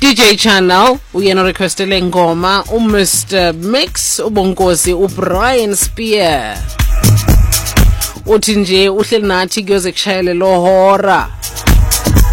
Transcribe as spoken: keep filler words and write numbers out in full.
D J Channel uyena requestele ngoma u Mister Mix ubonkosi u Brian Spear uthi nje uhleli nathi kuyoze kushayele lo hora